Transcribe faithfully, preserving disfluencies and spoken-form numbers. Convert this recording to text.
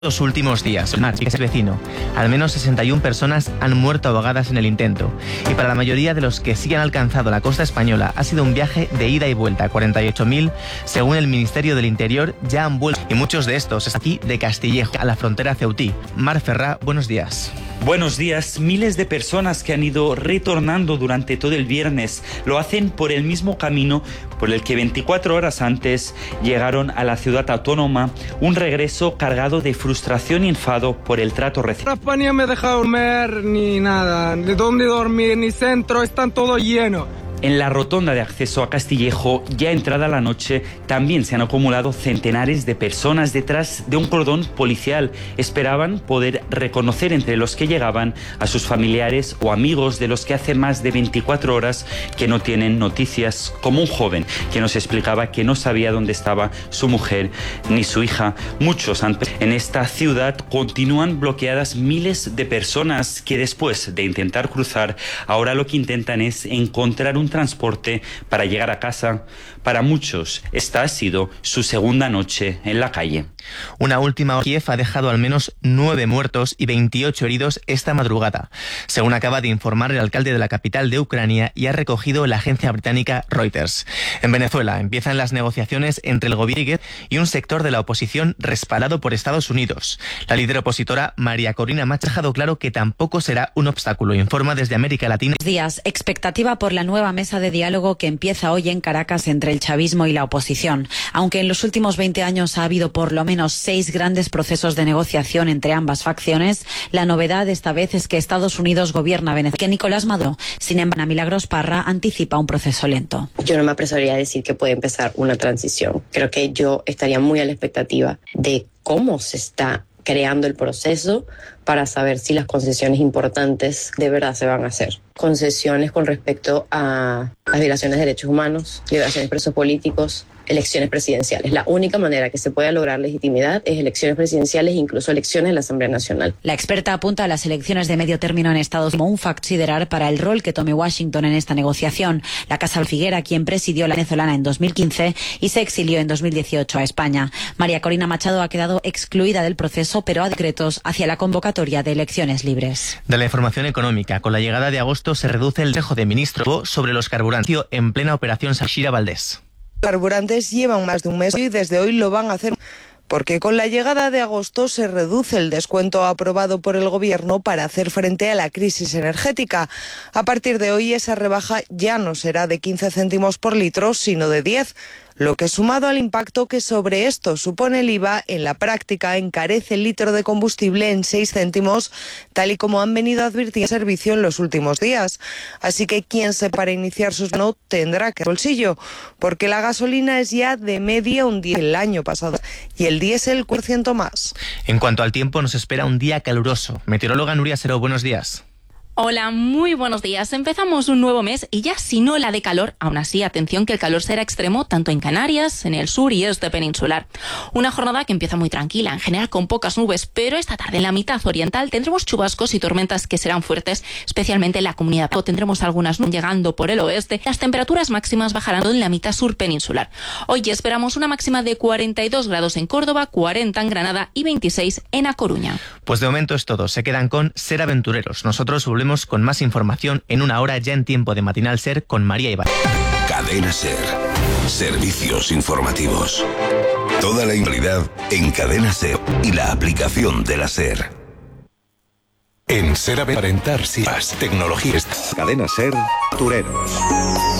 Los últimos días, Mar, que es el vecino, al menos sesenta y una personas han muerto ahogadas en el intento. Y para la mayoría de los que sí han alcanzado la costa española ha sido un viaje de ida y vuelta. cuarenta y ocho mil, según el Ministerio del Interior, ya han vuelto. Y muchos de estos es aquí de Castillejo, a la frontera ceutí. Mar Ferrá, buenos días. Buenos días. Miles de personas que han ido retornando durante todo el viernes lo hacen por el mismo camino por el que veinticuatro horas antes llegaron a la ciudad autónoma, un regreso cargado de frustración y enfado por el trato recibido. España no me deja dormir ni nada, de dónde dormir, ni centro, están todo lleno. En la rotonda de acceso a Castillejo, ya entrada la noche, también se han acumulado centenares de personas detrás de un cordón policial. Esperaban poder reconocer entre los que llegaban a sus familiares o amigos de los que hace más de veinticuatro horas que no tienen noticias, como un joven que nos explicaba que no sabía dónde estaba su mujer ni su hija. Muchos han... En esta ciudad continúan bloqueadas miles de personas que después de intentar cruzar, ahora lo que intentan es encontrar un transporte para llegar a casa. Para muchos, esta ha sido su segunda noche en la calle. Una última hora, Kiev ha dejado al menos nueve muertos y veintiocho heridos esta madrugada, según acaba de informar el alcalde de la capital de Ucrania y ha recogido la agencia británica Reuters. En Venezuela empiezan las negociaciones entre el gobierno y un sector de la oposición respaldado por Estados Unidos. La líder opositora María Corina Machado ha dejado claro que tampoco será un obstáculo. Informa desde América Latina. Días, expectativa por la nueva mesa de diálogo que empieza hoy en Caracas entre el chavismo y la oposición. Aunque en los últimos veinte años ha habido por lo menos seis grandes procesos de negociación entre ambas facciones, la novedad esta vez es que Estados Unidos gobierna Venezuela, que Nicolás Maduro. Sin embargo, Milagros Parra anticipa un proceso lento. Yo no me apresuraría a decir que puede empezar una transición. Creo que yo estaría muy a la expectativa de cómo se está creando el proceso para saber si las concesiones importantes de verdad se van a hacer. Concesiones con respecto a las violaciones de derechos humanos, liberaciones de presos políticos, elecciones presidenciales. La única manera que se pueda lograr legitimidad es elecciones presidenciales e incluso elecciones en la Asamblea Nacional. La experta apunta a las elecciones de medio término en Estados Unidos como un factor a considerar para el rol que tome Washington en esta negociación. La Casa Figuera, quien presidió la venezolana en dos mil quince y se exilió en dos mil dieciocho a España. María Corina Machado ha quedado excluida del proceso, pero ha decretos hacia la convocatoria de elecciones libres. De la información económica, con la llegada de agosto se reduce el Consejo de Ministros sobre los carburantes en plena operación Shira Valdés. Carburantes llevan más de un mes y desde hoy lo van a hacer porque con la llegada de agosto se reduce el descuento aprobado por el Gobierno para hacer frente a la crisis energética. A partir de hoy esa rebaja ya no será de quince céntimos por litro, sino de diez, lo que sumado al impacto que sobre esto supone el I V A, en la práctica encarece el litro de combustible en seis céntimos, tal y como han venido advirtiendo el servicio en los últimos días. Así que quien se para iniciar sus no tendrá que bolsillo, porque la gasolina es ya de media un diez el año pasado y el diésel cuatro por ciento más. En cuanto al tiempo, nos espera un día caluroso. Meteoróloga Nuria Seró, buenos días. Hola, muy buenos días. Empezamos un nuevo mes y ya sin ola de calor. Aún así, atención que el calor será extremo tanto en Canarias, en el sur y este peninsular. Una jornada que empieza muy tranquila, en general con pocas nubes, pero esta tarde en la mitad oriental tendremos chubascos y tormentas que serán fuertes, especialmente en la comunidad. Tendremos algunas nubes llegando por el oeste. Las temperaturas máximas bajarán en la mitad sur peninsular. Hoy esperamos una máxima de cuarenta y dos grados en Córdoba, cuarenta en Granada y veintiséis en A Coruña. Pues de momento es todo. Se quedan con Ser Aventureros. Nosotros volvemos con más información en una hora ya en tiempo de Matinal Ser con María Ibar. Cadena Ser. Servicios informativos. Toda la actualidad en Cadena Ser y la aplicación de la Ser. En Ser Aventureros, tecnologías. Cadena Ser, Tureros.